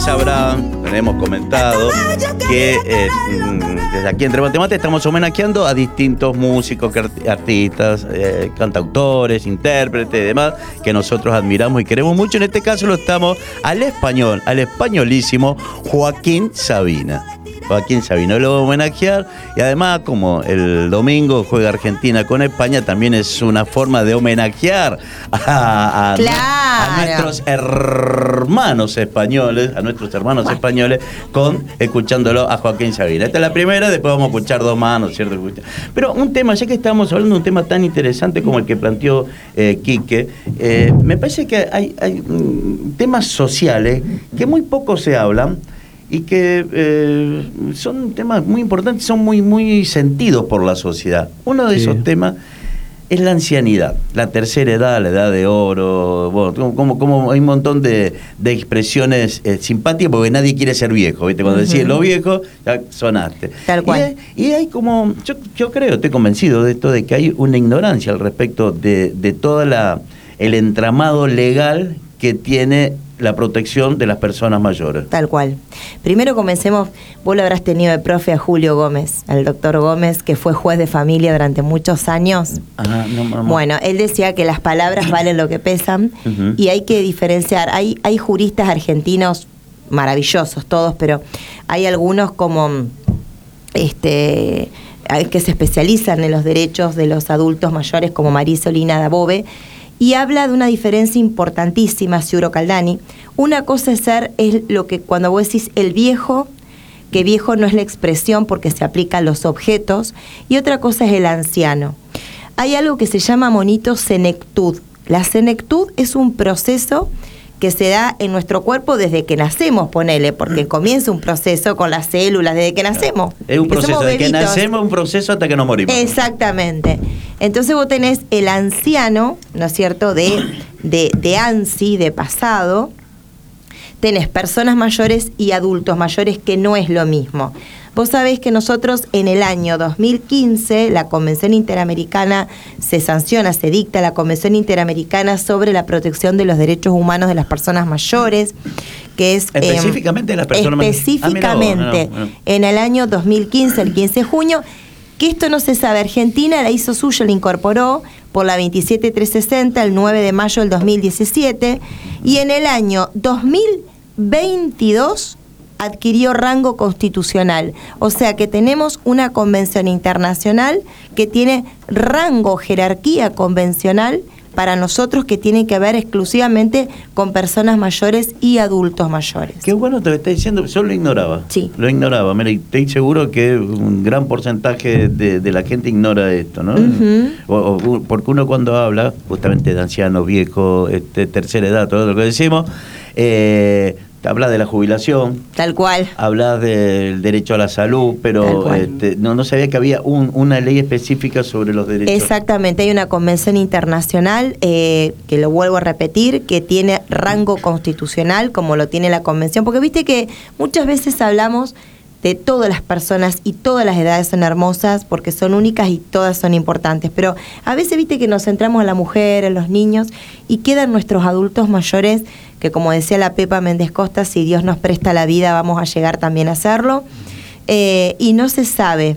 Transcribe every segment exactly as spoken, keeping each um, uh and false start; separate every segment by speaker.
Speaker 1: ustedes sabrán, les hemos comentado, que eh, desde aquí Entre Mate Mate estamos homenajeando a distintos músicos, artistas, eh, cantautores, intérpretes y demás, que nosotros admiramos y queremos mucho. En este caso lo estamos al español, al españolísimo Joaquín Sabina. Joaquín Sabina lo vamos a homenajear, y además, como el domingo juega Argentina con España, también es una forma de homenajear a, a,
Speaker 2: claro.
Speaker 1: a nuestros hermanos españoles, a nuestros hermanos bueno. españoles, con escuchándolo a Joaquín Sabina. Esta es la primera, después vamos a escuchar dos más, ¿no es cierto? Pero un tema, ya que estamos hablando de un tema tan interesante como el que planteó eh, Quique, eh, me parece que hay, hay um, temas sociales que muy poco se hablan, y que eh, son temas muy importantes, son muy, muy sentidos por la sociedad. Uno de sí. esos temas es la ancianidad, la tercera edad, la edad de oro. Bueno, como, como hay un montón de, de expresiones eh, simpáticas, porque nadie quiere ser viejo, ¿viste? Cuando uh-huh. decís lo viejo, ya sonaste.
Speaker 2: Tal cual.
Speaker 1: Y hay, y hay como, yo, yo creo, estoy convencido de esto, de que hay una ignorancia al respecto de, de todo la, el entramado legal que tiene la protección de las personas mayores.
Speaker 2: Tal cual. Primero comencemos, vos lo habrás tenido de profe a Julio Gómez, al doctor Gómez, que fue juez de familia durante muchos años.
Speaker 1: Ajá, no, mamá.
Speaker 2: Bueno, él decía que las palabras valen lo que pesan, uh-huh. y hay que diferenciar. Hay, hay juristas argentinos maravillosos todos, pero hay algunos como este que se especializan en los derechos de los adultos mayores, como Marisa Olina Dabove, y habla de una diferencia importantísima, Ciuro Caldani. Una cosa es ser, es lo que cuando vos decís el viejo, que viejo no es la expresión porque se aplica a los objetos, y otra cosa es el anciano. Hay algo que se llama, monito, senectud. La senectud es un proceso que se da en nuestro cuerpo desde que nacemos, ponele, porque comienza un proceso con las células desde que nacemos.
Speaker 1: Es un proceso, desde que nacemos, un proceso hasta que nos morimos.
Speaker 2: Exactamente. Entonces vos tenés el anciano, ¿no es cierto?, de, de, de ansi, de pasado. Tenés personas mayores y adultos mayores, que no es lo mismo. Vos sabés que nosotros en el año dos mil quince, la Convención Interamericana se sanciona, se dicta la Convención Interamericana sobre la protección de los derechos humanos de las personas mayores, que es...
Speaker 1: Específicamente
Speaker 2: eh,
Speaker 1: de las personas mayores.
Speaker 2: Específicamente, ah, no, no, no. en el año dos mil quince, el quince de junio, que esto no se sabe. Argentina la hizo suya, la incorporó por la veintisiete mil trescientos sesenta, el nueve de mayo del dos mil diecisiete, y en el año dos mil veintidós adquirió rango constitucional. O sea que tenemos una convención internacional que tiene rango, jerarquía convencional para nosotros, que tiene que ver exclusivamente con personas mayores y adultos mayores.
Speaker 1: Qué bueno te lo estás diciendo, yo lo ignoraba.
Speaker 2: Sí.
Speaker 1: Lo ignoraba. Mira, estoy seguro que un gran porcentaje de, de la gente ignora esto, ¿no? Uh-huh. o, o, porque uno cuando habla justamente de ancianos, viejos, este, tercera edad, todo lo que decimos, eh, hablas de la jubilación.
Speaker 2: Tal cual.
Speaker 1: Hablas del derecho a la salud, pero este, no, no sabía que había un, una ley específica sobre los derechos.
Speaker 2: Exactamente, hay una convención internacional, eh, que lo vuelvo a repetir, que tiene rango constitucional, como lo tiene la convención, porque viste que muchas veces hablamos de todas las personas y todas las edades son hermosas porque son únicas y todas son importantes, pero a veces viste que nos centramos en la mujer, en los niños, y quedan nuestros adultos mayores, que como decía la Pepa Méndez Costa, si Dios nos presta la vida vamos a llegar también a hacerlo, eh, y no se sabe.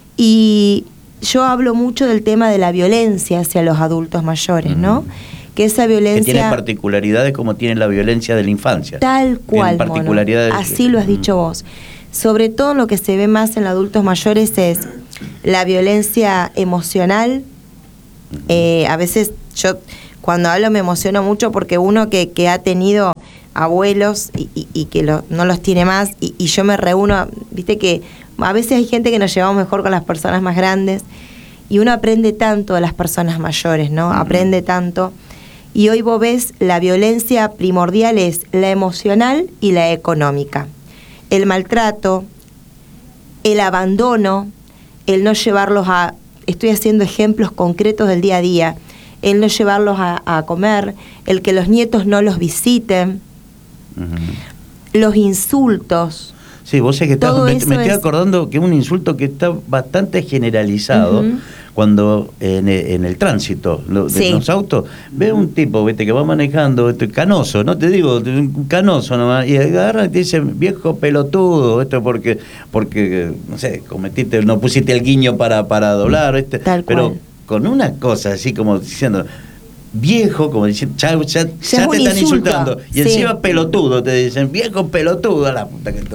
Speaker 2: Y yo hablo mucho del tema de la violencia hacia los adultos mayores, ¿no? Mm. Que esa violencia...
Speaker 1: Que tiene particularidades como tiene la violencia de la infancia.
Speaker 2: Tal cual,
Speaker 1: particularidades...
Speaker 2: Mono. Así lo has dicho vos. Sobre todo lo que se ve más en los adultos mayores es la violencia emocional. Eh, a veces yo cuando hablo me emociono mucho porque uno que, que ha tenido abuelos y, y, y que lo, no los tiene más, y, y yo me reúno, viste que a veces hay gente que nos llevamos mejor con las personas más grandes, y uno aprende tanto de las personas mayores, ¿no? Aprende tanto. Y hoy vos ves, la violencia primordial es la emocional y la económica. El maltrato, el abandono, el no llevarlos a... Estoy haciendo ejemplos concretos del día a día. El no llevarlos a, a comer, el que los nietos no los visiten, uh-huh. los insultos.
Speaker 1: Sí, vos sabés que estás, me, me estoy es... acordando que un insulto que está bastante generalizado, uh-huh. cuando en el, en el tránsito lo, de
Speaker 2: Sí.
Speaker 1: los autos, ve un tipo, viste, que va manejando, este, canoso, no te digo, un canoso nomás, y agarra y te dice, viejo pelotudo, esto porque, porque no sé, cometiste, no pusiste el guiño para, para doblar, ¿viste?
Speaker 2: Tal
Speaker 1: Pero
Speaker 2: cual.
Speaker 1: con una cosa así como diciendo, viejo, como diciendo, ya, ya,
Speaker 2: Ya
Speaker 1: ya
Speaker 2: es
Speaker 1: te
Speaker 2: un
Speaker 1: están
Speaker 2: insulto.
Speaker 1: insultando. Y
Speaker 2: Sí.
Speaker 1: encima pelotudo, te dicen, viejo pelotudo, a la puta que te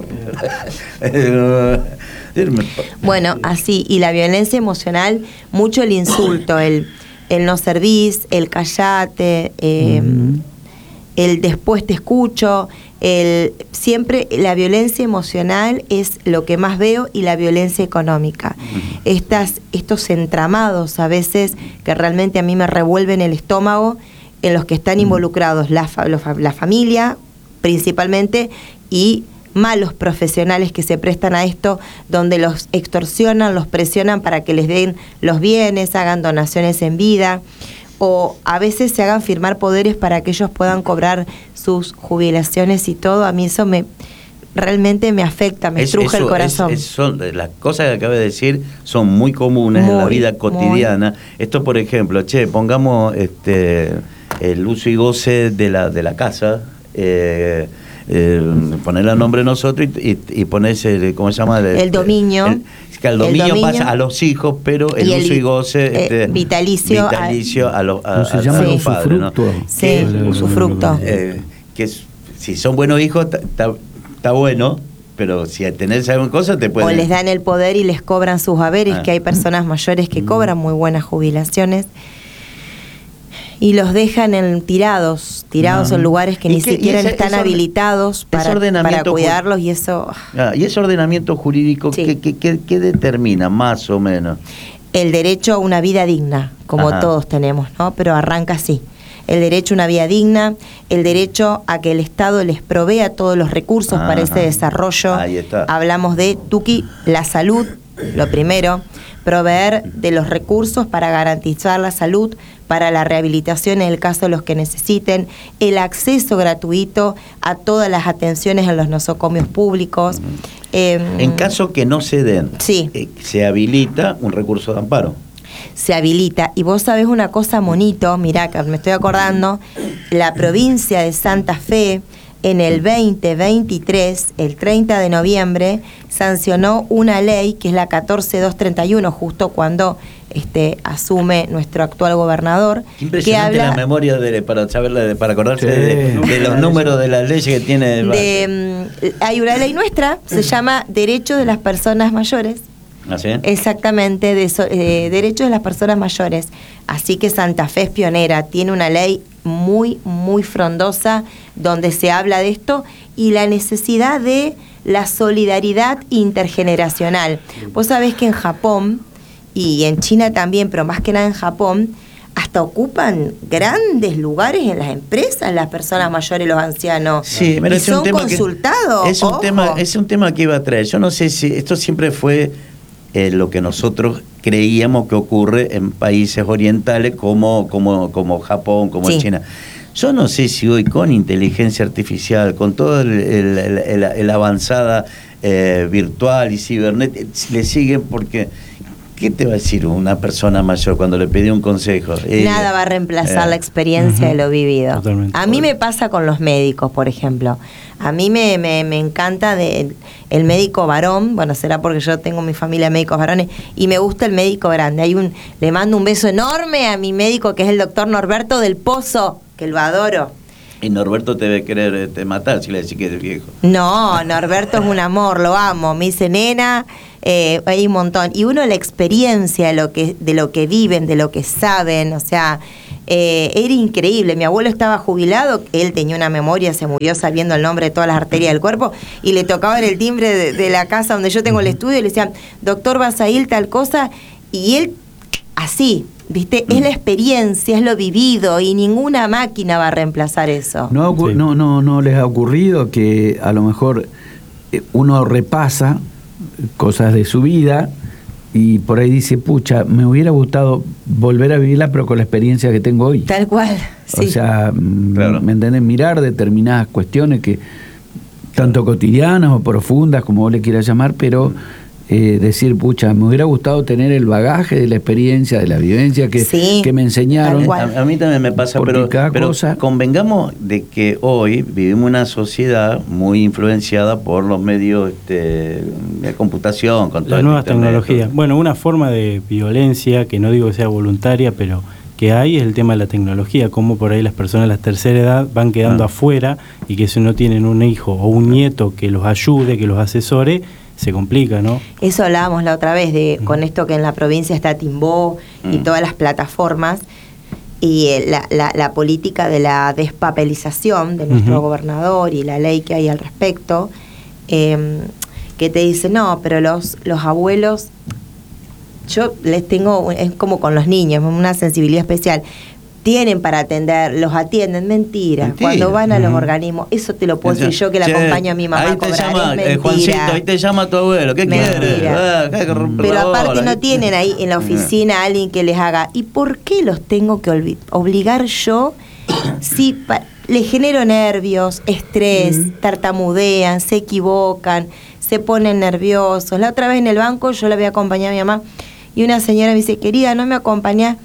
Speaker 2: Bueno, así, y la violencia emocional, mucho el insulto, el, el no servís, el callate, eh,
Speaker 3: Ujú.
Speaker 2: el después te escucho, el siempre la violencia emocional es lo que más veo, y la violencia económica. Estas, estos entramados a veces que realmente a mí me revuelven el estómago, en los que están involucrados la, fa- los fa- la familia principalmente, y malos profesionales que se prestan a esto, donde los extorsionan, los presionan para que les den los bienes, hagan donaciones en vida, o a veces se hagan firmar poderes para que ellos puedan cobrar sus jubilaciones y todo. A mí eso me realmente me afecta, me
Speaker 1: Es-
Speaker 2: estruja el
Speaker 1: eso,
Speaker 2: corazón.
Speaker 1: es- es- son, las cosas que acabas de decir son muy comunes en la
Speaker 2: Muy,
Speaker 1: vida cotidiana. Esto, por ejemplo, che, pongamos este el uso y goce de la, de la casa, eh, eh, poner el nombre nosotros y, y, y ponés el, ¿cómo se llama?
Speaker 2: El dominio.
Speaker 1: El, que el
Speaker 2: El
Speaker 1: dominio,
Speaker 2: dominio.
Speaker 1: pasa a los hijos, pero el,
Speaker 2: Y el
Speaker 1: uso y goce
Speaker 2: eh,
Speaker 1: este,
Speaker 2: vitalicio a-
Speaker 1: vitalicio a, los a,
Speaker 3: ¿Cómo se
Speaker 1: a-
Speaker 3: llama?
Speaker 1: a los
Speaker 2: Sí.
Speaker 1: padres, ¿no?
Speaker 3: Usufructo.
Speaker 2: Sí,
Speaker 1: Que-
Speaker 2: usufructo.
Speaker 1: eh, que es- si son buenos hijos, está bueno, pero si tenés alguna cosa, te pueden...
Speaker 2: O les dan el poder y les cobran sus haberes,
Speaker 1: Ah.
Speaker 2: que hay personas mayores que cobran muy buenas jubilaciones, y los dejan en tirados, tirados
Speaker 1: Ah.
Speaker 2: en lugares que
Speaker 1: ¿Y
Speaker 2: ni
Speaker 1: qué- y
Speaker 2: siquiera
Speaker 1: ese-
Speaker 2: están
Speaker 1: ese orden-
Speaker 2: habilitados
Speaker 1: ese
Speaker 2: para,
Speaker 1: ordenamiento
Speaker 2: para
Speaker 1: ju-
Speaker 2: cuidarlos, y eso...
Speaker 1: Ah, y ese ordenamiento jurídico,
Speaker 2: Sí.
Speaker 1: ¿qué, qué, qué- qué determina, más o menos?
Speaker 2: El derecho a una vida digna, como
Speaker 1: Ajá.
Speaker 2: todos tenemos, ¿no? Pero arranca así. El derecho a una vida digna, el derecho a que el Estado les provea todos los recursos
Speaker 1: Ajá.
Speaker 2: para ese desarrollo.
Speaker 1: Ahí está.
Speaker 2: Hablamos de, Tuki, la salud, lo primero, proveer de los recursos para garantizar la salud, para la rehabilitación en el caso de los que necesiten, el acceso gratuito a todas las atenciones en los nosocomios públicos. Eh,
Speaker 1: En caso que no se den,
Speaker 2: Sí.
Speaker 1: eh, se habilita un recurso de amparo.
Speaker 2: se habilita. Y vos sabés una cosa, monito, mirá, que me estoy acordando, la provincia de Santa Fe en el veinte veintitrés, el treinta de noviembre, sancionó una ley que es la catorce mil doscientos treinta y uno, justo cuando este, asume nuestro actual gobernador.
Speaker 1: Qué impresionante
Speaker 2: que habla
Speaker 1: la memoria de, para saberla, de- para acordarse
Speaker 3: Sí.
Speaker 1: de, de los números de las leyes que tiene. el Valle.
Speaker 2: de, mm, hay una ley nuestra, se llama Derecho de las Personas Mayores.
Speaker 1: ¿Ah, sí?
Speaker 2: Exactamente, de so- eh, derechos de las personas mayores. Así que Santa Fe es pionera, tiene una ley muy, muy frondosa donde se habla de esto y la necesidad de la solidaridad intergeneracional. Vos sabés que en Japón y en China también, pero más que nada en Japón, hasta ocupan grandes lugares en las empresas las personas mayores y los ancianos.
Speaker 1: Sí, pero
Speaker 2: y
Speaker 1: es un
Speaker 2: son
Speaker 1: tema que-
Speaker 2: consultados.
Speaker 1: es un
Speaker 2: ojo.
Speaker 1: tema, es un tema que iba a traer. Yo no sé si esto siempre fue eh, lo que nosotros creíamos que ocurre en países orientales como, como, como Japón, como
Speaker 2: Sí.
Speaker 1: China. Yo no sé si hoy con inteligencia artificial, con toda el, el- el- el- el avanzada eh, virtual y cibernética, le siguen porque... ¿Qué te va a decir una persona mayor cuando le pedí un consejo? Eh,
Speaker 2: Nada va a reemplazar
Speaker 1: eh,
Speaker 2: la experiencia de lo vivido.
Speaker 3: Totalmente.
Speaker 2: A mí me pasa con los médicos, por ejemplo. A mí me, me, me encanta de, el médico varón, bueno, será porque yo tengo mi familia de médicos varones, y me gusta el médico grande. Hay un, le mando un beso enorme a mi médico, que es el doctor Norberto del Pozo, que lo adoro.
Speaker 1: Y Norberto te debe querer eh, te matar si le decís que es viejo.
Speaker 2: No, Norberto es un amor, lo amo. Me dice, nena, eh, hay un montón. Y uno la experiencia de lo que, de lo que viven, de lo que saben, o sea, eh, era increíble. Mi abuelo estaba jubilado, él tenía una memoria, se murió sabiendo el nombre de todas las arterias del cuerpo, y le tocaban el timbre de, de la casa donde yo tengo el estudio y le decían, doctor, vas a ir tal cosa, y él así, ¿viste? Es la experiencia, es lo vivido, y ninguna máquina va a reemplazar eso.
Speaker 3: ¿No, ha ocu-
Speaker 4: Sí.
Speaker 3: no, no, no les ha ocurrido que a lo mejor eh, uno repasa cosas de su vida y por ahí dice, pucha, me hubiera gustado volver a vivirla, pero con la experiencia que tengo hoy?
Speaker 2: Tal cual, sí.
Speaker 3: O sea, mm,
Speaker 1: Claro.
Speaker 3: ¿me entendés? Mirar determinadas cuestiones que, tanto cotidianas o profundas, como vos le quieras llamar, pero eh, decir, pucha, me hubiera gustado tener el bagaje de la experiencia, de la vivencia que,
Speaker 2: sí,
Speaker 3: que me enseñaron.
Speaker 1: A, a mí también me pasa, pero, pero cosa... convengamos de que hoy vivimos una sociedad muy influenciada por los medios este, de computación, con
Speaker 4: las nuevas tecnologías. Bueno, una forma de violencia, que no digo que sea voluntaria, pero que hay, es el tema de la tecnología, cómo por ahí las personas de la tercera edad van quedando ah. afuera, y que si no tienen un hijo o un nieto que los ayude, que los asesore, se complica, ¿no? Eso
Speaker 2: hablábamos la otra vez, de mm. con esto que en la provincia está Timbó mm. y todas las plataformas, y la, la, la política de la despapelización de nuestro uh-huh. gobernador y la ley que hay al respecto, eh, que te dice, no, pero los, los abuelos, yo les tengo, es como con los niños, una sensibilidad especial, tienen para atender, los atienden, mentira. mentira. Cuando van a los uh-huh. organismos, eso te lo puedo decir yo que le acompaño a mi mamá
Speaker 1: ahí
Speaker 2: a cobrar,
Speaker 1: te llama,
Speaker 2: es
Speaker 1: eh, Juancito, ahí te llama tu abuelo, ¿qué quieres? Ah,
Speaker 2: pero aparte no tienen ahí en la oficina a alguien que les haga. ¿Y por qué los tengo que olvid- obligar yo si pa- les genero nervios, estrés, uh-huh. tartamudean, se equivocan, se ponen nerviosos? La otra vez en el banco yo la había acompañado a mi mamá y una señora me dice, querida, ¿no me acompañás?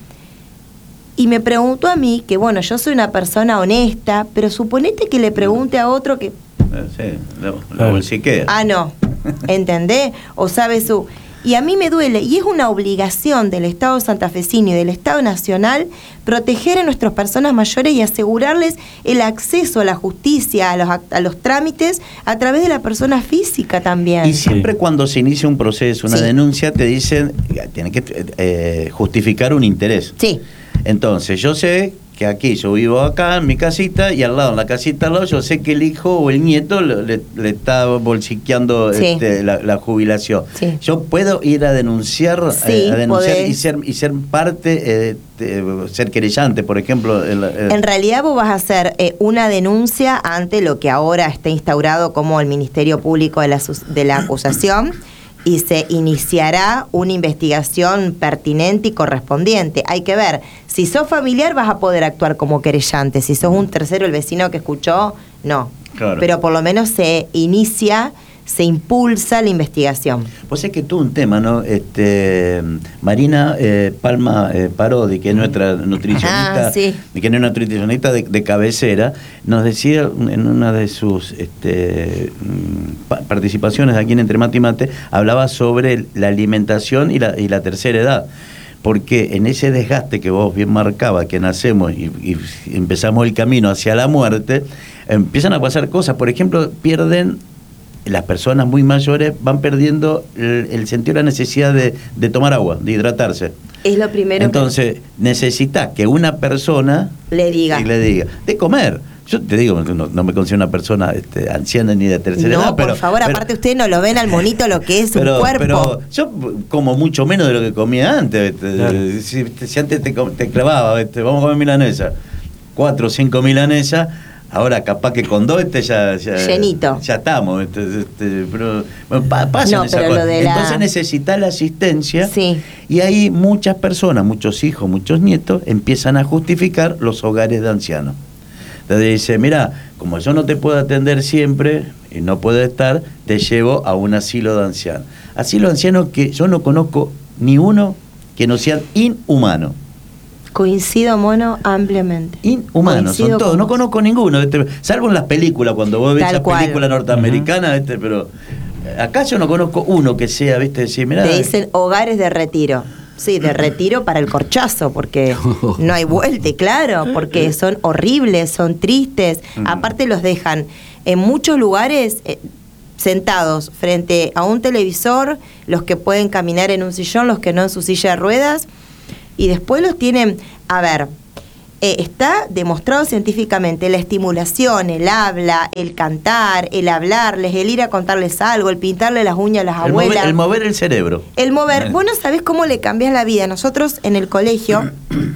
Speaker 2: Y me preguntó a mí, que bueno, yo soy una persona honesta, pero suponete que le pregunte a otro que...
Speaker 1: Sí, lo, lo bolsiquea.
Speaker 2: Ah, no, ¿entendés? O sabe su... Y a mí me duele, y es una obligación del Estado santafesino y del Estado nacional proteger a nuestras personas mayores y asegurarles el acceso a la justicia, a los, a los trámites, a través de la persona física también.
Speaker 1: Y siempre sí. cuando se inicia un proceso, una
Speaker 2: sí.
Speaker 1: denuncia, te dicen, tienen que eh, justificar un interés.
Speaker 2: Sí.
Speaker 1: Entonces, yo sé que aquí, yo vivo acá en mi casita, y al lado, en la casita al lado, yo sé que el hijo o el nieto le, le está bolsiqueando sí. este, la, la jubilación. Sí. Yo puedo ir a denunciar,
Speaker 2: sí,
Speaker 1: eh, a denunciar
Speaker 2: podés.
Speaker 1: y ser y ser parte, eh, de, ser querellante, por ejemplo. El, el...
Speaker 2: En realidad vos vas a hacer eh, una denuncia ante lo que ahora está instaurado como el Ministerio Público de la, de la Acusación, y se iniciará una investigación pertinente y correspondiente. Hay que ver, si sos familiar vas a poder actuar como querellante, si sos un tercero, el vecino que escuchó, no. Claro. Pero por lo menos se inicia, se impulsa la investigación.
Speaker 1: Pues es que tuvo un tema, ¿no? Este, Marina eh, Palma eh, Parodi, que es nuestra nutricionista,
Speaker 2: ah, sí.
Speaker 1: que es una nutricionista de, de cabecera, nos decía en una de sus este, participaciones aquí en Entre Mate y Mate, hablaba sobre la alimentación y la, y la tercera edad. Porque en ese desgaste que vos bien marcabas, que nacemos y, y empezamos el camino hacia la muerte, empiezan a pasar cosas. Por ejemplo, pierden... las personas muy mayores van perdiendo el, el sentido de la necesidad de, de tomar agua, de hidratarse.
Speaker 2: Es lo primero.
Speaker 1: Entonces, que... necesitas que una persona
Speaker 2: le diga.
Speaker 1: le diga de comer. Yo te digo, no, no me considero una persona este, anciana ni de tercera
Speaker 2: no,
Speaker 1: edad, pero...
Speaker 2: por favor,
Speaker 1: pero,
Speaker 2: aparte ustedes no lo ven al monito lo que es
Speaker 1: pero,
Speaker 2: un cuerpo.
Speaker 1: Pero yo como mucho menos de lo que comía antes. Claro. Si, si antes te, te clavaba, este, vamos a comer milanesa, cuatro o cinco milanesas, ahora capaz que con dos este ya, ya
Speaker 2: llenito.
Speaker 1: Ya estamos, este, este, pero bueno, pa, pasan
Speaker 2: no,
Speaker 1: esas
Speaker 2: pero
Speaker 1: cosas.
Speaker 2: Lo de
Speaker 1: Entonces
Speaker 2: la...
Speaker 1: necesitas la asistencia,
Speaker 2: sí.
Speaker 1: Y ahí muchas personas, muchos hijos, muchos nietos empiezan a justificar los hogares de ancianos. Entonces dice, mira, como yo no te puedo atender siempre y no puedo estar, te llevo a un asilo de ancianos. Asilo de ancianos que yo no conozco ni uno que no sea inhumano.
Speaker 2: Coincido, Mono, ampliamente.
Speaker 1: Inhumanos, son todos. No conozco ninguno, este, salvo en las películas, cuando vos ves esas películas norteamericanas, uh-huh. este, pero acá yo no conozco uno que sea, viste, decir, mirá.
Speaker 2: Te dicen hogares de retiro. Sí, de retiro para el corchazo, porque no hay vuelta, claro, porque son horribles, son tristes. Uh-huh. Aparte los dejan en muchos lugares... Eh, sentados frente a un televisor, los que pueden caminar en un sillón, los que no en su silla de ruedas, y después los tienen, a ver, eh, está demostrado científicamente la estimulación, el habla, el cantar, el hablarles, el ir a contarles algo, el pintarle las uñas a las
Speaker 1: el
Speaker 2: abuelas.
Speaker 1: Mover, el mover el cerebro.
Speaker 2: El mover, vos no sabés cómo le cambias la vida. Nosotros en el colegio,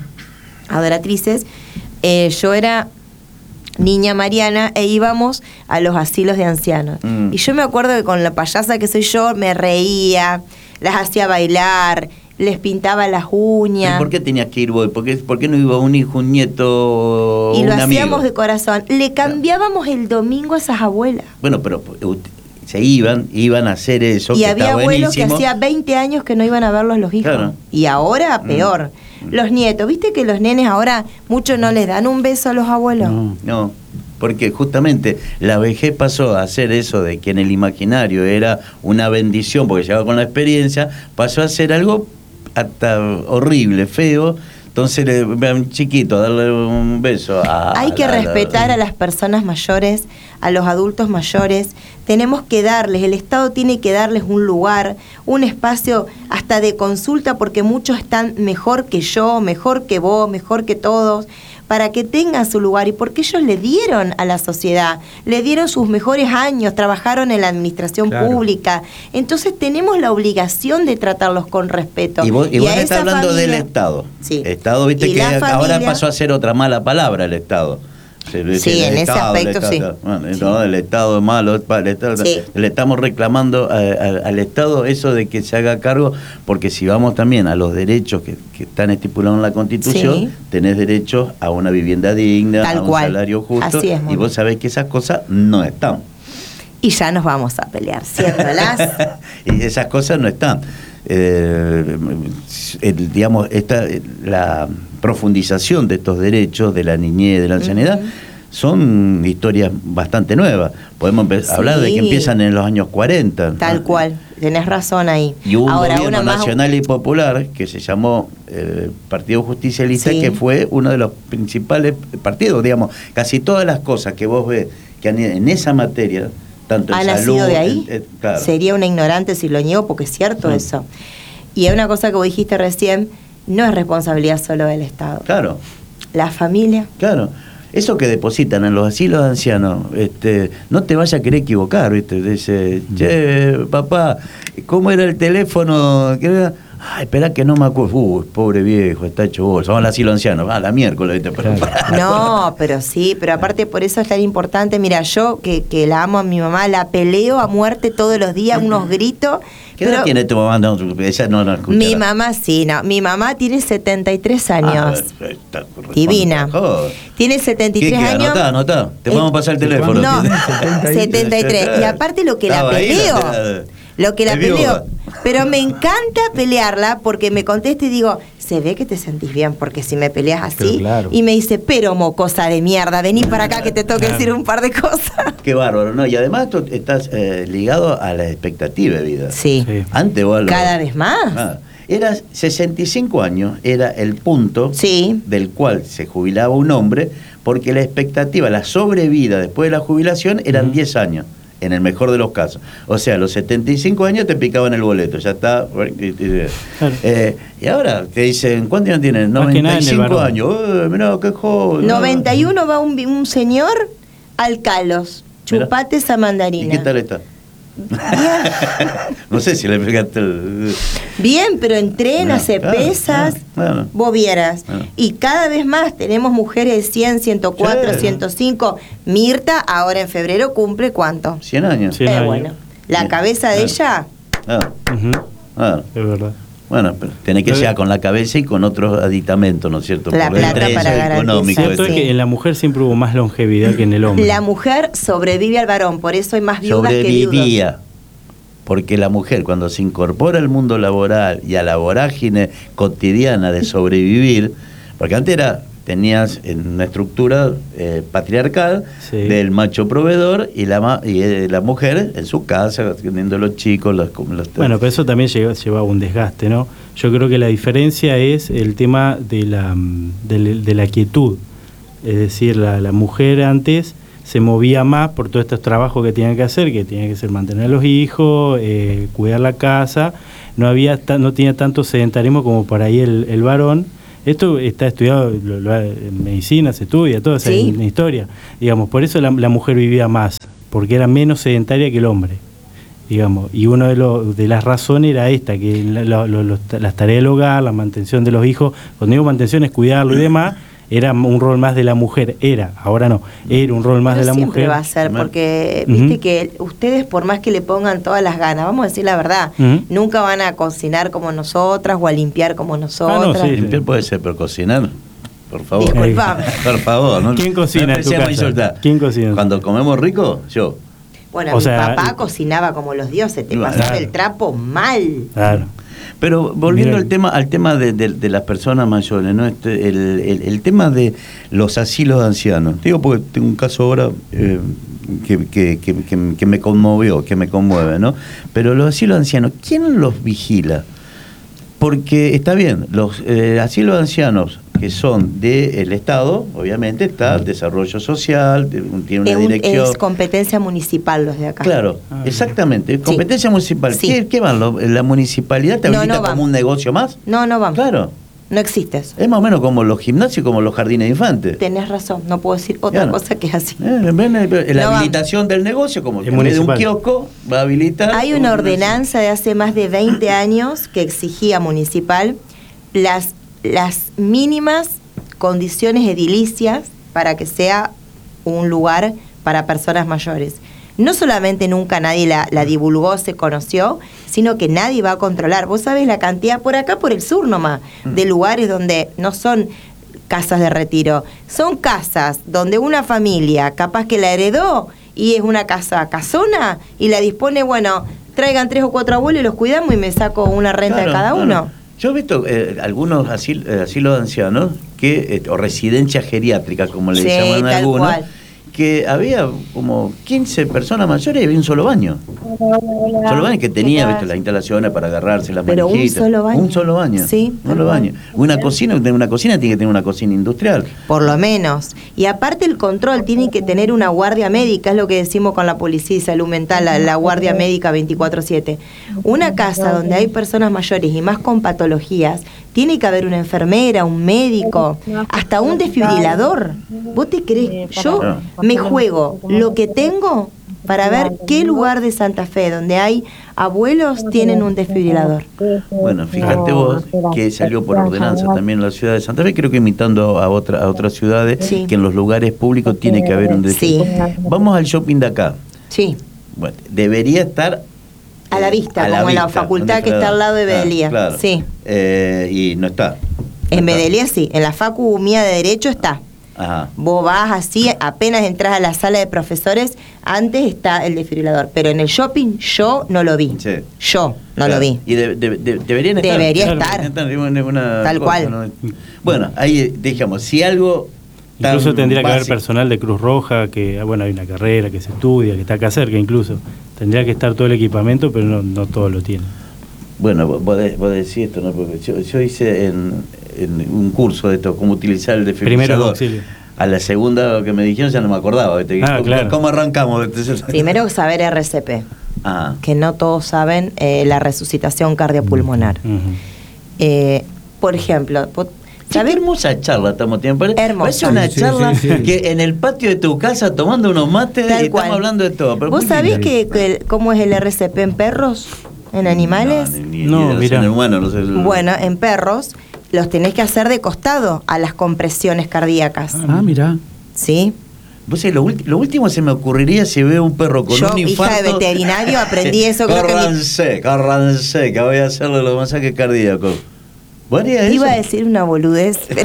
Speaker 2: adoratrices, eh, yo era... niña Mariana, e íbamos a los asilos de ancianos. Mm. Y yo me acuerdo que con la payasa que soy yo, me reía, las hacía bailar, les pintaba las uñas.
Speaker 1: ¿Y por qué tenías que ir vos? ¿Por qué, por qué no iba un hijo, un nieto,
Speaker 2: y
Speaker 1: un
Speaker 2: lo
Speaker 1: amigo?
Speaker 2: Hacíamos de corazón. Le cambiábamos el domingo a esas abuelas.
Speaker 1: Bueno, pero se iban, iban a hacer eso.
Speaker 2: Y
Speaker 1: que
Speaker 2: había
Speaker 1: está
Speaker 2: abuelos que
Speaker 1: buenísimo.
Speaker 2: hacía veinte años que no iban a verlos los hijos.
Speaker 1: Claro.
Speaker 2: Y ahora peor.
Speaker 1: Mm.
Speaker 2: Los nietos, ¿viste que los nenes ahora muchos no les dan un beso a los abuelos?
Speaker 3: No.
Speaker 1: No, porque justamente la vejez pasó a ser eso de que en el imaginario era una bendición, porque llegaba con la experiencia, pasó a ser algo hasta horrible, feo. Entonces, le, a un chiquito, darle un beso a...
Speaker 2: Hay que
Speaker 1: a la-
Speaker 2: respetar a las personas mayores, a los adultos mayores. Tenemos que darles, el Estado tiene que darles un lugar, un espacio hasta de consulta, porque muchos están mejor que yo, mejor que vos, mejor que todos, para que tengan su lugar, y porque ellos le dieron a la sociedad, le dieron sus mejores años, trabajaron en la administración
Speaker 3: Claro.
Speaker 2: pública. Entonces tenemos la obligación de tratarlos con respeto.
Speaker 1: Y vos, y
Speaker 2: Y
Speaker 1: vos
Speaker 2: a
Speaker 1: estás
Speaker 2: esa
Speaker 1: hablando
Speaker 2: familia-
Speaker 1: del Estado.
Speaker 2: Sí.
Speaker 1: Estado, viste
Speaker 2: Y
Speaker 1: que
Speaker 2: la
Speaker 1: ahora
Speaker 2: familia-
Speaker 1: pasó a ser otra mala palabra el Estado. Se dice,
Speaker 2: Sí,
Speaker 1: el
Speaker 2: en ese
Speaker 1: Estado, el
Speaker 2: aspecto,
Speaker 1: Estado,
Speaker 2: sí.
Speaker 1: bueno,
Speaker 2: Sí.
Speaker 1: no, el Estado es malo, el Estado-
Speaker 2: Sí.
Speaker 1: le estamos reclamando a- a- al Estado eso de que se haga cargo, porque si vamos también a los derechos que, que están estipulados en la Constitución,
Speaker 2: Sí.
Speaker 1: tenés derecho a una vivienda digna,
Speaker 2: Tal
Speaker 1: a un
Speaker 2: cual.
Speaker 1: salario justo,
Speaker 2: Así es,
Speaker 1: y
Speaker 2: Moni.
Speaker 1: vos sabés que esas cosas no están.
Speaker 2: Y ya nos vamos a pelear, ¿ciérdolas?
Speaker 1: Y esas cosas no están. Eh, el, digamos, esta, la profundización de estos derechos de la niñez, de la ancianidad,
Speaker 2: Ujú.
Speaker 1: son historias bastante nuevas. Podemos empe-
Speaker 2: Sí.
Speaker 1: hablar de que empiezan en los años cuarenta.
Speaker 2: Tal
Speaker 1: ¿no?
Speaker 2: cual, tenés razón ahí.
Speaker 1: Y hubo un
Speaker 2: Ahora,
Speaker 1: gobierno
Speaker 2: una más-
Speaker 1: nacional y popular que se llamó eh, Partido Justicialista,
Speaker 2: Sí.
Speaker 1: que fue uno de los principales partidos, digamos, casi todas las cosas que vos ves que han, en esa materia, tanto
Speaker 2: ¿Ha
Speaker 1: en
Speaker 2: nacido
Speaker 1: salud,
Speaker 2: de ahí?
Speaker 1: en- en- claro.
Speaker 2: Sería una ignorante si lo niego, porque es cierto
Speaker 1: Mm.
Speaker 2: eso. Y hay una cosa que vos dijiste recién, no es responsabilidad solo del Estado.
Speaker 1: Claro.
Speaker 2: La familia.
Speaker 1: Claro, eso que depositan en los asilos de ancianos, este, no te vayas a querer equivocar, ¿viste? Dice, che, papá, ¿cómo era el teléfono? ¿Qué era? Ay, espera que no me acuerdo. Uy, pobre viejo, está hecho bolsa. Vamos al asilo anciano. Ah, la miércoles, ¿viste? Pero,
Speaker 3: Claro.
Speaker 2: No, pero sí, pero aparte por eso es tan importante. Mira, yo que, que la amo a mi mamá, la peleo a muerte todos los días, unos gritos.
Speaker 1: ¿qué edad
Speaker 2: pero
Speaker 1: tiene tu mamá? No, ella no la escucha.
Speaker 2: mi mamá sí, no. Mi mamá tiene setenta y tres años.
Speaker 1: Ah, está
Speaker 2: Divina.
Speaker 1: joder.
Speaker 2: Tiene setenta y tres
Speaker 1: ¿Qué, qué?
Speaker 2: años.
Speaker 1: Anotá, anotá. Te
Speaker 2: Eh,
Speaker 1: podemos pasar el teléfono.
Speaker 2: No,
Speaker 1: ¿Tiene?
Speaker 2: setenta y tres. Y aparte lo que la
Speaker 1: Estaba ahí,
Speaker 2: peleo,
Speaker 1: la-
Speaker 2: lo que la
Speaker 1: es viuda.
Speaker 2: peleo. Pero me encanta pelearla porque me contesta y digo, se ve que te sentís bien, porque si me peleas así.
Speaker 3: Pero claro.
Speaker 2: Y me dice, pero mocosa de mierda, vení para acá que te tengo que decir un par de cosas.
Speaker 1: Qué bárbaro, ¿no? Y además tú estás eh, ligado a la expectativa de vida.
Speaker 2: Sí.
Speaker 4: Sí.
Speaker 1: Antes vos... a lo-
Speaker 2: Cada vez más.
Speaker 1: Ah, era sesenta y cinco años, era el punto
Speaker 2: Sí.
Speaker 1: del cual se jubilaba un hombre, porque la expectativa, la sobrevida después de la jubilación eran
Speaker 4: Ujú.
Speaker 1: diez años, en el mejor de los casos. O sea, a los setenta y cinco años te picaban el boleto, ya está.
Speaker 4: Claro.
Speaker 1: Eh, y ahora te dicen, ¿cuántos años tienes?
Speaker 4: Más que nada
Speaker 1: noventa y
Speaker 4: en el
Speaker 1: cinco
Speaker 4: varón.
Speaker 1: años. Eh, mirá, qué joven.
Speaker 2: noventa y uno va un, un señor al Calos.
Speaker 1: Mirá.
Speaker 2: Chupate esa
Speaker 1: ¿Y
Speaker 2: mandarina.
Speaker 1: qué tal está? no sé si le pegaste el...
Speaker 2: Bien, pero entrena,
Speaker 1: Ah,
Speaker 2: se
Speaker 1: claro,
Speaker 2: pesas,
Speaker 1: claro, claro.
Speaker 2: vos vieras.
Speaker 1: Ah.
Speaker 2: Y cada vez más tenemos mujeres de cien, ciento cuatro,
Speaker 1: Sí.
Speaker 2: ciento cinco. Mirta, ahora en febrero, cumple ¿cuánto?
Speaker 1: cien años.
Speaker 4: cien
Speaker 2: Eh,
Speaker 4: años.
Speaker 2: bueno, la
Speaker 1: Bien.
Speaker 2: cabeza de
Speaker 1: Ah.
Speaker 2: ella,
Speaker 1: Ah,
Speaker 4: Ujú,
Speaker 1: ah.
Speaker 4: es verdad.
Speaker 1: Bueno, pero tiene que
Speaker 4: Pero-
Speaker 1: ser con la cabeza y con otros aditamentos, ¿no es cierto?
Speaker 2: La
Speaker 1: Por el
Speaker 2: plata
Speaker 1: precio
Speaker 2: para garantizar.
Speaker 1: económico.
Speaker 4: Cierto es
Speaker 2: sí.
Speaker 4: que en la mujer siempre hubo más longevidad que en el hombre.
Speaker 2: la mujer sobrevive al varón, por eso hay más viudas que viudos.
Speaker 1: Sobrevivía. Porque la mujer, cuando se incorpora al mundo laboral y a la vorágine cotidiana de sobrevivir, porque antes era, tenías en una estructura eh, patriarcal
Speaker 4: Sí.
Speaker 1: del macho proveedor y la ma- y eh, la mujer en su casa, atendiendo a los chicos, los, los-
Speaker 4: Bueno, pero eso también lleva, lleva un desgaste, ¿no? Yo creo que la diferencia es el tema de la, mm, de, la- de la quietud. Es decir, la, la mujer antes se movía más por todos estos trabajos que tenían que hacer, que tenían que ser mantener a los hijos, eh, cuidar la casa. No había ta- no tenía tanto sedentarismo como por ahí el, el varón. Esto está estudiado, lo- lo- en medicina se estudia, todo,
Speaker 2: Sí.
Speaker 4: en, en historia. Digamos, por eso la, la mujer vivía más, porque era menos sedentaria que el hombre. Digamos, y una de, lo- de las razones era esta, que la- lo- lo- los- las tareas del hogar, la mantención de los hijos, cuando digo mantención es cuidarlo y demás, era un rol más de la mujer, era, ahora no, era un rol más
Speaker 2: Pero
Speaker 4: de la
Speaker 2: siempre
Speaker 4: mujer.
Speaker 2: va a ser, porque
Speaker 4: Ujú.
Speaker 2: viste que ustedes, por más que le pongan todas las ganas, vamos a decir la verdad,
Speaker 4: Ujú.
Speaker 2: nunca van a cocinar como nosotras o a limpiar como nosotras.
Speaker 4: Ah, no, sí.
Speaker 1: Limpiar puede ser, pero cocinar, por favor.
Speaker 2: Disculpame.
Speaker 1: Por favor, ¿no?
Speaker 4: ¿Quién cocina
Speaker 1: No
Speaker 4: en tu
Speaker 1: empecemos a
Speaker 4: casa?
Speaker 1: insultar.
Speaker 4: ¿Quién cocina?
Speaker 1: Cuando comemos rico, yo.
Speaker 2: Bueno,
Speaker 4: O
Speaker 2: mi
Speaker 4: sea,
Speaker 2: papá
Speaker 4: y-
Speaker 2: cocinaba como los dioses, te
Speaker 1: Claro.
Speaker 2: pasaba el trapo mal.
Speaker 4: Claro.
Speaker 1: Pero volviendo
Speaker 4: Mira,
Speaker 1: al tema al tema de, de- de las personas mayores, ¿no? Este, el, el- el tema de los asilos de ancianos. Digo porque tengo un caso ahora eh, que, que- que- que- que me conmovió, que me conmueve, ¿no? Pero los asilos de ancianos, ¿quién los vigila? Porque está bien, los eh, asilos de ancianos que son del Estado, obviamente está el desarrollo social, de- tiene una
Speaker 2: Es, un-
Speaker 1: dirección.
Speaker 2: es competencia municipal los de acá.
Speaker 1: Claro,
Speaker 4: Ah,
Speaker 1: exactamente. Competencia municipal.
Speaker 2: Sí.
Speaker 1: ¿Qué, qué van? ¿Lo- ¿La municipalidad te
Speaker 2: No,
Speaker 1: habilita
Speaker 2: no van.
Speaker 1: como un negocio más?
Speaker 2: No, no vamos.
Speaker 1: Claro.
Speaker 2: No existe eso.
Speaker 1: Es más o menos como los gimnasios, como los jardines de infantes.
Speaker 2: Tenés razón, no puedo decir otra
Speaker 1: Claro.
Speaker 2: cosa que es así.
Speaker 1: Eh, ven, eh, la
Speaker 2: No
Speaker 1: habilitación del negocio, como
Speaker 4: Es
Speaker 1: que en vez de un
Speaker 4: municipal.
Speaker 1: kiosco, va a habilitar.
Speaker 2: Hay una ordenanza de hace más de veinte años que exigía municipal las, las mínimas condiciones edilicias para que sea un lugar para personas mayores. No solamente nunca nadie la, la divulgó, se conoció, sino que nadie va a controlar. Vos sabés la cantidad, por acá, por el sur nomás, de lugares donde no son casas de retiro, son casas donde una familia capaz que la heredó y es una casa casona y la dispone, bueno, traigan tres o cuatro abuelos y los cuidamos y me saco una renta
Speaker 1: Claro,
Speaker 2: de cada
Speaker 1: claro.
Speaker 2: uno.
Speaker 1: Yo he visto eh, algunos asil- eh, asilos de ancianos, que eh, o residencias geriátricas, como le
Speaker 2: Sí,
Speaker 1: llaman
Speaker 2: tal
Speaker 1: algunos,
Speaker 2: cual.
Speaker 1: que había como quince personas mayores y había un solo baño. Solo baño que tenía, ¿viste? Las instalaciones para agarrarse las
Speaker 2: Pero un
Speaker 1: manillitas.
Speaker 2: solo baño.
Speaker 1: Un solo baño.
Speaker 2: Sí,
Speaker 1: Un solo
Speaker 2: tal
Speaker 1: baño. Una cocina, una cocina tiene que tener una cocina industrial.
Speaker 2: Por lo menos. Y aparte el control tiene que tener una guardia médica, es lo que decimos con la policía y salud mental, la, la guardia médica veinticuatro siete. Una casa donde hay personas mayores y más con patologías, tiene que haber una enfermera, un médico, hasta un desfibrilador. ¿Vos te crees? Yo me juego lo que tengo para ver qué lugar de Santa Fe donde hay abuelos tienen un desfibrilador.
Speaker 1: Bueno, fíjate vos que salió por ordenanza también en la ciudad de Santa Fe, creo que imitando a, otra, a otras ciudades,
Speaker 2: Sí.
Speaker 1: que en los lugares públicos tiene que haber un desfibrilador.
Speaker 2: Sí.
Speaker 1: Vamos al shopping de acá.
Speaker 2: Sí.
Speaker 1: Bueno, debería estar
Speaker 2: A la
Speaker 1: eh,
Speaker 2: vista,
Speaker 1: a la
Speaker 2: como en la
Speaker 1: vista,
Speaker 2: facultad
Speaker 1: un
Speaker 2: que está al lado de
Speaker 1: desfibrilador.
Speaker 2: Bedelía.
Speaker 1: Claro, claro.
Speaker 2: Sí.
Speaker 1: Eh, y no está. No
Speaker 2: En
Speaker 1: está.
Speaker 2: Bedelía sí, en la facu mía de Derecho está.
Speaker 1: Ajá.
Speaker 2: Vos vas así, apenas entras a la sala de profesores, antes está el desfibrilador. Pero en el shopping yo no lo vi.
Speaker 1: Sí.
Speaker 2: Yo no
Speaker 1: Claro.
Speaker 2: lo vi.
Speaker 1: Y de- de- de- deberían estar.
Speaker 2: Debería
Speaker 1: Claro,
Speaker 2: estar.
Speaker 1: deberían estar, es una
Speaker 2: Tal
Speaker 1: cosa,
Speaker 2: cual.
Speaker 1: ¿no? Bueno, ahí dijimos, si algo. tan
Speaker 4: Incluso tendría que haber
Speaker 1: básico-
Speaker 4: personal de Cruz Roja, que ah, bueno, hay una carrera que se estudia, que está acá cerca incluso. Tendría que estar todo el equipamiento, pero no, no todo lo tiene.
Speaker 1: Bueno, vos, vos de- vos decís esto, ¿no? Porque yo, yo hice en, en un curso de esto, cómo utilizar el desfibrilador.
Speaker 4: Primeros auxilios.
Speaker 1: A la segunda que me dijeron ya no me acordaba. ¿viste?
Speaker 4: Ah,
Speaker 1: ¿Cómo,
Speaker 4: claro.
Speaker 1: ¿Cómo arrancamos? Entonces-
Speaker 2: Primero saber R C P,
Speaker 1: Ah,
Speaker 2: que no todos saben eh, la resucitación cardiopulmonar.
Speaker 4: Ujú.
Speaker 2: Eh, por ejemplo, vos-
Speaker 1: qué
Speaker 2: ¿sabés?
Speaker 1: hermosa charla estamos teniendo.
Speaker 2: Hermosa.
Speaker 1: Es una
Speaker 3: Sí, sí,
Speaker 1: charla
Speaker 3: sí, sí.
Speaker 1: que en el patio de tu casa tomando unos mates
Speaker 2: Tal
Speaker 1: y
Speaker 2: cual.
Speaker 1: estamos hablando de todo. pero
Speaker 2: ¿Vos
Speaker 1: muy
Speaker 2: sabés
Speaker 1: lindo.
Speaker 2: que, que el- cómo es el R C P en perros? ¿En animales?
Speaker 1: No, ni, ni-
Speaker 4: No,
Speaker 1: ni de
Speaker 4: mirá.
Speaker 1: ser humano, no sé. el-
Speaker 2: Bueno, en perros los tenés que hacer de costado a las compresiones cardíacas.
Speaker 3: Ah, mira.
Speaker 2: ¿Sí?
Speaker 1: Vos sabés, lo, ulti- lo último se me ocurriría si veo un perro con
Speaker 2: Yo,
Speaker 1: un
Speaker 2: hija
Speaker 1: infarto.
Speaker 2: de veterinario, aprendí eso, creo que mi-
Speaker 1: Córranse, córranse, que voy a hacerle los masajes cardíacos. ¿Vos harías eso?
Speaker 2: Iba a decir una boludez, pero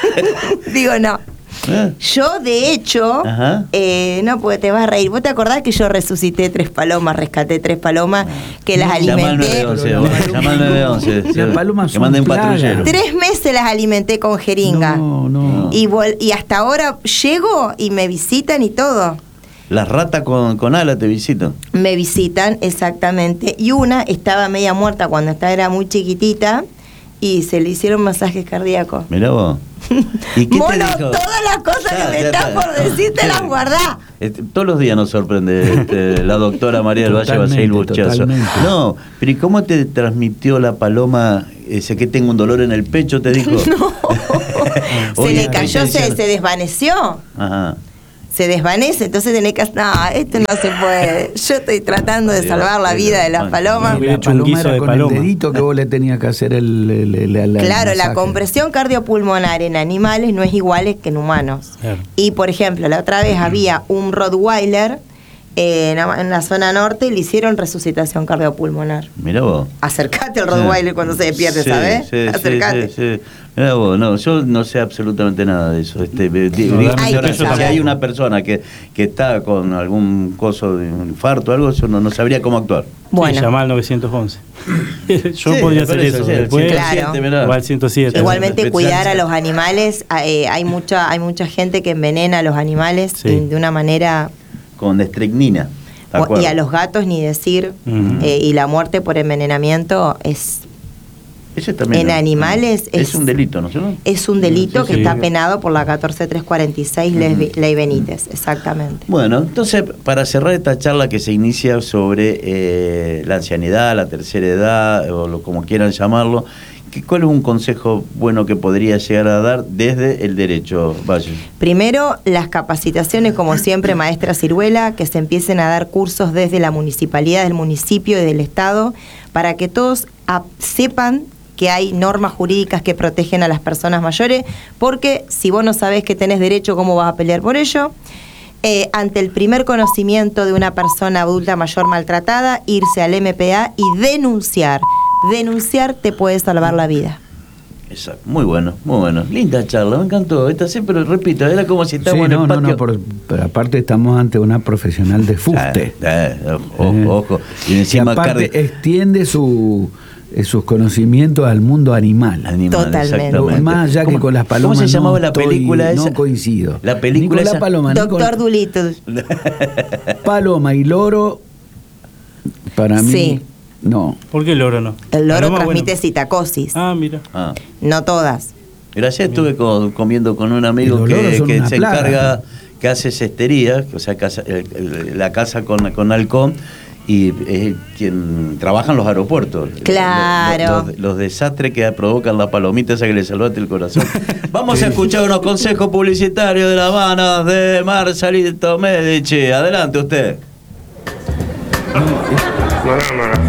Speaker 2: digo no.
Speaker 1: ¿Eh?
Speaker 2: Yo, de hecho,
Speaker 1: Ajá.
Speaker 2: eh, no, porque te vas a reír. ¿Vos te acordás que yo resucité tres palomas, rescaté tres palomas, que las
Speaker 1: Llama al
Speaker 2: alimenté?
Speaker 1: nueve once,
Speaker 3: Pero
Speaker 1: bueno,
Speaker 3: las
Speaker 1: llama al nueve once.
Speaker 3: Las
Speaker 1: sí,
Speaker 3: palomas
Speaker 1: que
Speaker 3: son
Speaker 1: manden
Speaker 3: plagas.
Speaker 1: patrullero.
Speaker 2: Tres meses las alimenté con jeringa.
Speaker 3: No, no.
Speaker 2: Y, vol- y hasta ahora llego y me visitan y todo.
Speaker 1: Las ratas con, con alas te visitan.
Speaker 2: Me visitan, exactamente. Y una estaba media muerta cuando esta era muy chiquitita y se le hicieron masajes cardíacos.
Speaker 1: Mirá vos. ¿Y qué
Speaker 2: Mono,
Speaker 1: te dijo?
Speaker 2: todas las cosas
Speaker 1: Ya,
Speaker 2: que me
Speaker 1: ya
Speaker 2: estás
Speaker 1: está.
Speaker 2: por decir te las guardás.
Speaker 1: Este, todos los días nos sorprende este, la doctora María del Valle
Speaker 3: Totalmente,
Speaker 1: Baseil Burchazo.
Speaker 3: totalmente.
Speaker 1: No, pero ¿y cómo te transmitió la paloma ese que tengo un dolor en el pecho? Te dijo.
Speaker 2: No. se
Speaker 1: Oye,
Speaker 2: le
Speaker 1: estoy
Speaker 2: cayó, se,
Speaker 1: tensionado.
Speaker 2: se desvaneció.
Speaker 1: Ajá.
Speaker 2: Se desvanece, entonces tenés que... No, esto no se puede. Yo estoy tratando de
Speaker 1: Dios,
Speaker 2: salvar la
Speaker 1: Dios,
Speaker 2: vida de las
Speaker 1: Dios.
Speaker 2: palomas.
Speaker 4: Hubiera
Speaker 3: La
Speaker 4: hecho un
Speaker 3: paloma
Speaker 4: guiso
Speaker 3: era
Speaker 4: de
Speaker 3: con
Speaker 4: paloma.
Speaker 3: el dedito que vos le tenías que hacer el, el, el- el- el
Speaker 2: Claro, la
Speaker 3: masaje.
Speaker 2: compresión cardiopulmonar en animales no es igual que en humanos.
Speaker 4: Claro.
Speaker 2: Y por ejemplo, la otra vez había un Rottweiler Eh, en, en la zona norte le hicieron resucitación cardiopulmonar.
Speaker 1: Mirá vos.
Speaker 2: Acercate al Rottweiler cuando se despierte,
Speaker 1: Sí,
Speaker 2: ¿sabes?
Speaker 1: sí,
Speaker 2: Acercate.
Speaker 1: sí, sí, sí. Mirá vos, no, yo no sé absolutamente nada de eso. Este, di-
Speaker 4: No,
Speaker 1: digo,
Speaker 2: hay
Speaker 1: ahora,
Speaker 2: que
Speaker 1: si
Speaker 2: saber.
Speaker 1: hay una persona que, que está con algún coso de un infarto o algo, yo no, no sabría cómo actuar.
Speaker 2: Bueno,
Speaker 4: Sí, llamá al nueve once. Yo
Speaker 1: Sí,
Speaker 4: podría
Speaker 1: por
Speaker 4: hacer eso.
Speaker 1: sí,
Speaker 4: Después,
Speaker 1: ciento
Speaker 2: Claro.
Speaker 1: siete, mirá.
Speaker 4: o al ciento siete.
Speaker 2: igualmente
Speaker 1: Pensá-
Speaker 2: cuidar a los animales, eh, hay mucha hay mucha gente que envenena a los animales
Speaker 4: Sí.
Speaker 2: y de una manera,
Speaker 1: Con estricnina. ¿de
Speaker 2: o-
Speaker 1: acuerdo?
Speaker 2: y a los gatos ni decir,
Speaker 4: Ujú.
Speaker 2: eh, y la muerte por envenenamiento es
Speaker 1: Ese también
Speaker 2: en
Speaker 1: es-
Speaker 2: animales
Speaker 1: es,
Speaker 2: es-
Speaker 1: un delito, ¿no es cierto?
Speaker 2: es un delito
Speaker 4: Sí,
Speaker 2: que
Speaker 4: sí.
Speaker 2: está penado por la catorce mil trescientos cuarenta y seis ley, ley Benítez, exactamente.
Speaker 1: Bueno, entonces, para cerrar esta charla que se inicia sobre eh, la ancianidad, la tercera edad, o lo, como quieran llamarlo, ¿qué- ¿cuál es un consejo bueno que podría llegar a dar desde el derecho, Valle?
Speaker 2: Primero, las capacitaciones, como siempre, maestra Ciruela, que se empiecen a dar cursos desde la municipalidad, del municipio y del Estado, para que todos ap- sepan que hay normas jurídicas que protegen a las personas mayores, porque si vos no sabés que tenés derecho, ¿cómo vas a pelear por ello? Eh, ante el primer conocimiento de una persona adulta mayor maltratada, irse al M P A y denunciar. Denunciar te puede salvar la vida.
Speaker 1: Exacto, muy bueno, muy bueno. Linda charla, me encantó. Esta sí, pero repito, era como si
Speaker 3: Sí,
Speaker 1: estábamos en
Speaker 3: no,
Speaker 1: el
Speaker 3: no,
Speaker 1: patio.
Speaker 3: no, por- pero aparte estamos ante una profesional de fuste.
Speaker 1: Eh, eh, ojo,
Speaker 3: Eh.
Speaker 1: ojo. Y
Speaker 3: Y
Speaker 1: encima
Speaker 3: aparte
Speaker 1: carne-
Speaker 3: extiende su, eh, sus conocimientos al mundo animal.
Speaker 1: animal,
Speaker 2: Totalmente.
Speaker 1: exactamente.
Speaker 3: Más allá que
Speaker 1: ¿Cómo-
Speaker 3: con las palomas
Speaker 1: ¿Cómo se llamaba
Speaker 3: no
Speaker 1: la
Speaker 3: estoy-
Speaker 1: película esa?
Speaker 3: No coincido.
Speaker 1: La película
Speaker 3: ni con
Speaker 1: esa-
Speaker 3: la paloma, ni con-
Speaker 2: Doctor Dolittle.
Speaker 3: paloma y loro, para mí,
Speaker 2: Sí.
Speaker 3: no.
Speaker 4: ¿Por qué el loro no?
Speaker 2: El loro
Speaker 4: Paloma,
Speaker 2: transmite
Speaker 4: bueno.
Speaker 2: citacosis.
Speaker 4: Ah, mira.
Speaker 1: Ah.
Speaker 2: No todas.
Speaker 1: Gracias, estuve co- comiendo con un amigo
Speaker 3: Y los loros
Speaker 1: que,
Speaker 3: son
Speaker 1: que
Speaker 3: una
Speaker 1: se
Speaker 3: plaga.
Speaker 1: encarga, que hace cestería, o sea, casa- el- el- la casa con, con halcón, y es quien trabaja en los aeropuertos.
Speaker 2: Claro.
Speaker 1: Los, los- los desastres que provocan las palomitas, esa que le salvaste el corazón. Vamos a escuchar unos consejos publicitarios de las manos de Marcelito Medici. Adelante usted.
Speaker 5: Mamá,